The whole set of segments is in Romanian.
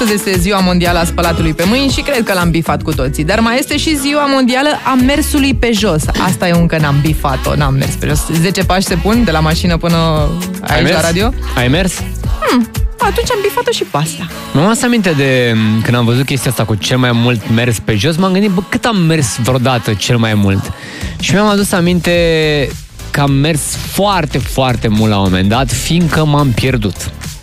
este ziua mondială a spălatului pe mâini și cred că l-am bifat cu toții. Dar mai este și ziua mondială a mersului pe jos. Asta eu încă n-am bifat-o, n-am mers pe jos. 10 pași se pun de la mașină până aici la radio. Ai mers? Atunci am bifat-o și pe asta. Nu am aminte de când am văzut chestia asta cu cel mai mult mers pe jos, m-am gândit, cât am mers vreodată cel mai mult? Și mi-am adus aminte că am mers foarte, foarte mult la un moment dat, fiindcă m-am pierdut.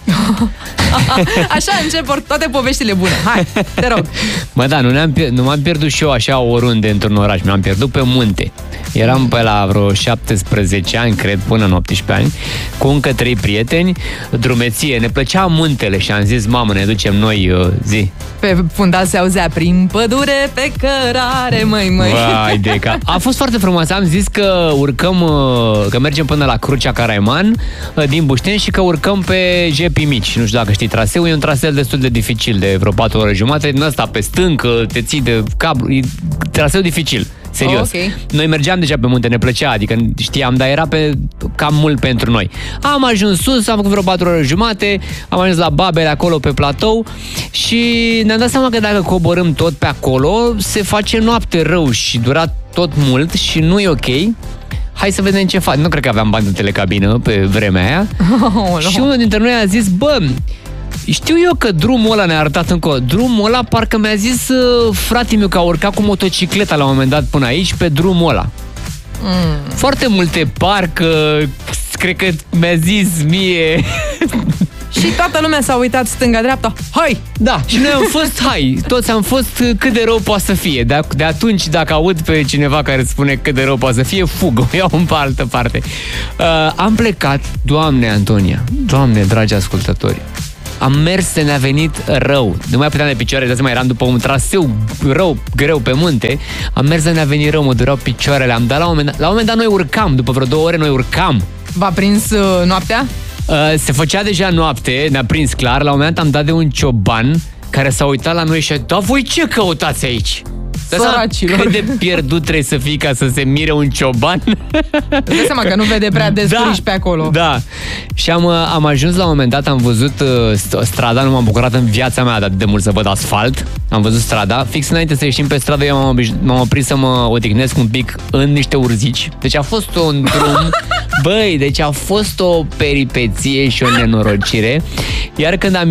Așa încep toate poveștile bune. Hai, te rog. Mă, da, nu m-am pierdut și eu așa oriunde într-un oraș. M-am pierdut pe munte. Eram pe la vreo 17 ani, cred, până în 18 ani, cu încă 3 prieteni, drumeție. Ne plăcea muntele și am zis, mamă, ne ducem noi zi. Pe fundal se auzea prin pădure, pe cărare, măi. Vai de cap. A fost foarte frumos. Am zis că urcăm, că mergem până la Crucea Caraiman din Bușteni și că urcăm pe Jepi Mici. Nu știu dacă știi traseul, e un traseu destul de dificil, de vreo 4 ore jumate, din ăsta pe stâncă, te ții de cablu, e traseu dificil. Serios. Okay. Noi mergeam deja pe munte, ne plăcea, adică știam, dar era cam mult pentru noi. Am ajuns sus, am făcut vreo 4 ore jumate, am ajuns la Babele acolo pe platou și ne-am dat seama că dacă coborâm tot pe acolo, se face noapte rău și dura tot mult și nu e ok. Hai să vedem ce fac. Nu cred că aveam bani de telecabină pe vremea aia. Și unul dintre noi a zis, bă, știu eu că drumul ăla ne-a arătat încă. Drumul ăla parcă mi-a zis fratele meu că a urcat cu motocicleta la un moment dat până aici pe drumul ăla. Foarte multe parcă, cred că mi-a zis mie. Și toată lumea s-a uitat stânga-dreapta. Hai! Da, și noi am fost, toți am fost cât de rău poate să fie. De atunci, dacă aud pe cineva care spune cât de rău poate să fie, fug, o iau în altă parte. Am plecat, Doamne Antonia, Doamne, dragi ascultători, am mers, ne-a venit rău. Nu mai puteam de picioare, de mai eram după un traseu greu pe munte. Am mers, ne-a venit rău, mă dureau picioarele. Am dat la un moment dat noi urcam, după vreo 2 ore noi urcam. V-a prins noaptea? Se făcea deja noapte, ne-a prins clar. La un moment dat am dat de un cioban care s-a uitat la noi și a zis, da, voi ce căutați aici? Săracilor. Cât de pierdut trebuie să fii ca să se mire un cioban? Îți dai seama că nu vede prea des pe acolo. Da. Și am ajuns la un moment dat, am văzut strada, nu m-am bucurat în viața mea de mult să văd asfalt. Am văzut strada. Fix înainte să ieșim pe stradă, eu m-am oprit să mă odihnesc un pic în niște urzici. Deci a fost un drum... Băi, deci a fost o peripeție și o nenorocire. Iar când am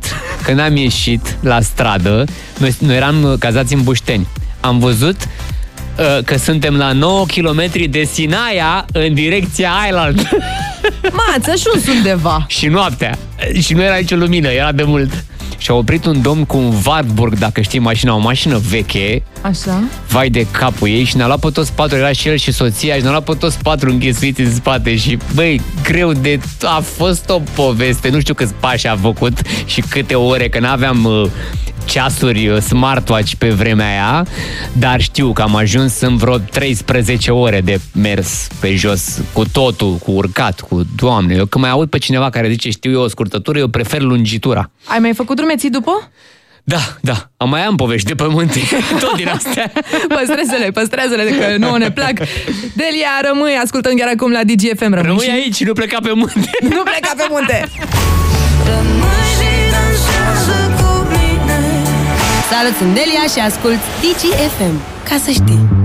ieșit la stradă, noi eram cazați în Bușteni. Am văzut că suntem la 9 km de Sinaia în direcția Island. Ați ajuns undeva. Și noaptea. Și nu era nicio lumină, era de mult. Și a oprit un domn cu un Wartburg, dacă știi mașina, o mașină veche. Așa. Vai de capul ei și ne-a luat pe toți 4, era și el și soția și ne-a luat pe toți 4 înghesuiți în spate și, băi, greu de... A fost o poveste, nu știu câți pași a făcut și câte ore, că n-aveam ceasuri smartwatch pe vremea aia, dar știu că am ajuns în vreo 13 ore de mers pe jos, cu totul, cu urcat, cu Doamne. Eu când mai aud pe cineva care zice știu eu o scurtătură, eu prefer lungitura. Ai mai făcut drumeții după? Da. Mai am povești de pământe, tot din astea. Păstrează-le, că nouă ne plac. Delia, rămâi, ascultăm chiar acum la DGFM. Rămâi aici, nu pleca pe munte. Nu pleca pe munte. Salut, sunt Delia și ascult DGFM. Ca să știi.